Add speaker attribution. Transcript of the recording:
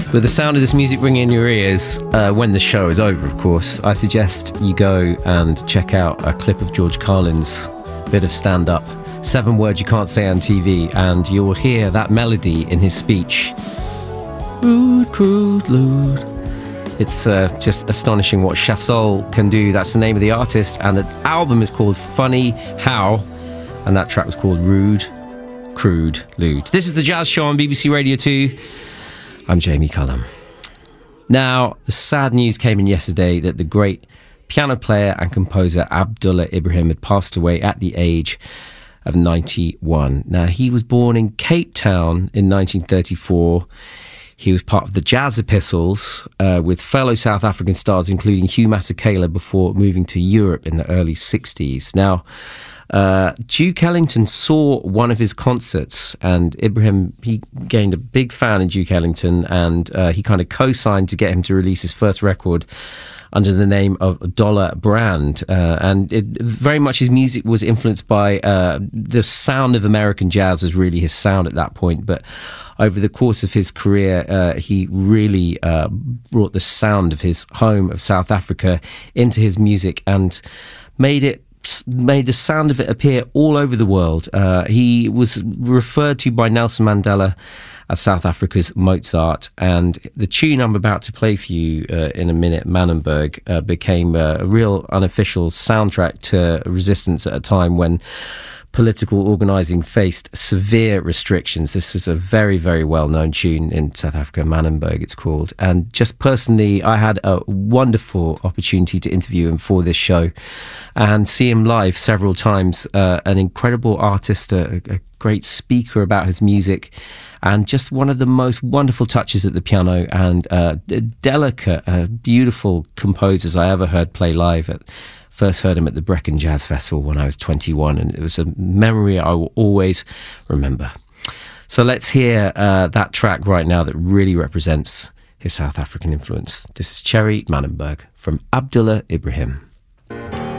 Speaker 1: With the sound of this music ringing in your ears, when the show is over, of course, I suggest you go and check out a clip of George Carlin's bit of stand-up, 7 words you can't say on TV, and you will hear that melody in his speech. Rude, crude, lewd. It's just astonishing what Chasol can do. That's the name of the artist, and the album is called Funny How, and that track was called Rude, Crude, Lewd. This is The Jazz Show on BBC Radio 2. I'm Jamie Cullum. Now, the sad news came in yesterday that the great piano player and composer Abdullah Ibrahim had passed away at the age of 91. Now, he was born in Cape Town in 1934. He was part of the Jazz Epistles with fellow South African stars, including Hugh Masekela, before moving to Europe in the early 60s. Now, Duke Ellington saw one of his concerts, and Ibrahim, he gained a big fan in Duke Ellington, and he kind of co-signed to get him to release his first record under the name of Dollar Brand. And very much his music was influenced by the sound of American jazz was really his sound at that point. But over the course of his career, he really brought the sound of his home of South Africa into his music and made the sound of it appear all over the world. He was referred to by Nelson Mandela as South Africa's Mozart, and the tune I'm about to play for you in a minute, Manenberg, became a real unofficial soundtrack to resistance at a time when political organising faced severe restrictions. This is a very, very well-known tune in South Africa, Manenberg it's called. And just personally, I had a wonderful opportunity to interview him for this show and see him live several times. An incredible artist, a great speaker about his music, and just one of the most wonderful touches at the piano, and delicate, beautiful composers I ever heard play live. First heard him at the Brecon Jazz Festival when I was 21, and it was a memory I will always remember. So let's hear that track right now that really represents his South African influence. This is Cherry Manenberg from Abdullah Ibrahim.